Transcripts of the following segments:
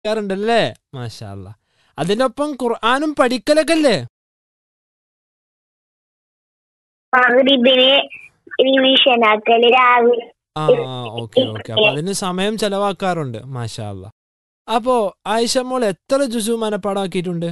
റുണ്ടല്ലേ? മാഷാ അല്ലാ. അതിനൊപ്പം ഖുർആനും പഠിക്കലൊക്കെ അല്ലേ? മഗ്‌രിബിന് റിവിഷൻ ആക്കല് രാവിലെ. ആ ഓക്കെ ഓക്കെ. അപ്പൊ അതിന് സമയം ചെലവാക്കാറുണ്ട്. മാഷാ അല്ലാ. അപ്പോ ആയിഷ മോൾ എത്ര ജുസു മനപ്പാടാക്കിയിട്ടുണ്ട്?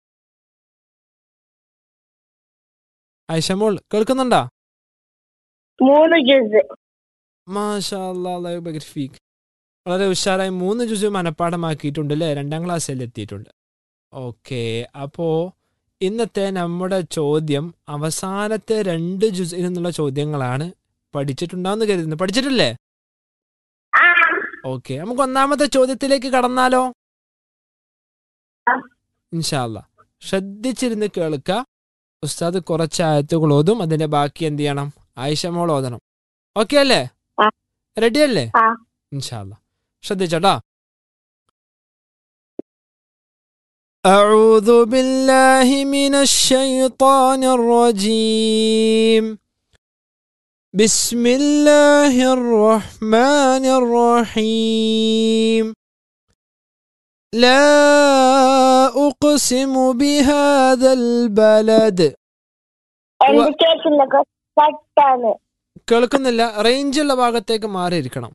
ആയിഷ മോൾ കേൾക്കുന്നുണ്ടാ? 3 ജുസ്. മാഷാ അല്ലാ, അല്ലാഹു ബിഗ് ഫീക്ക്. വളരെ ഉഷാറായി 3 ജുസു മനപ്പാടമാക്കിയിട്ടുണ്ട് അല്ലേ? 2ാം ക്ലാസ്സിൽ എത്തിയിട്ടുണ്ട്. ഓക്കെ. അപ്പോ ഇന്നത്തെ നമ്മുടെ ചോദ്യം അവസാനത്തെ 2 ജുസിൽ നിന്നുള്ള ചോദ്യങ്ങളാണ്. പഠിച്ചിട്ടുണ്ടാവുമെന്ന് കരുതുന്നു. പഠിച്ചിട്ടില്ലേ? ആ ഓക്കെ, നമുക്ക് ഒന്നാമത്തെ ചോദ്യത്തിലേക്ക് കടന്നാലോ? ഇൻഷാ അല്ലാ. ശ്രദ്ധിച്ചിരുന്ന് കേൾക്കുക. ഉസ്താദ് കുറച്ച് ആയത്തുകൾ ഓതും, അതിന്റെ ബാക്കി എന്ത് ചെയ്യണം? ആയിഷ മോൾ ഓതണം. ഓക്കെ അല്ലേ? റെഡി അല്ലേ? ഇൻഷാ അല്ലാ. ശ്രദ്ധിച്ചോട്ടോ. أعوذ بالله من الشيطان الرجيم. بسم الله الرحمن الرحيم. لا أقسم بهذا البلد. കേൾക്കുന്നില്ല. റേഞ്ചുള്ള ഭാഗത്തേക്ക് മാറിയിരിക്കണം.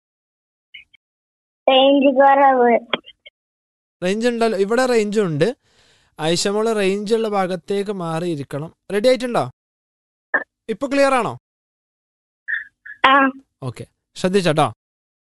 റേഞ്ച് ഉണ്ടല്ലോ, ഇവിടെ റേഞ്ചും ഉണ്ട്. ആയിഷമോള് റേഞ്ചുള്ള ഭാഗത്തേക്ക് മാറിയിരിക്കണം. റെഡി ആയിട്ടുണ്ടോ? ഇപ്പൊ ക്ലിയർ ആണോ? ഓക്കെ, ശ്രദ്ധിച്ചോട്ടോ.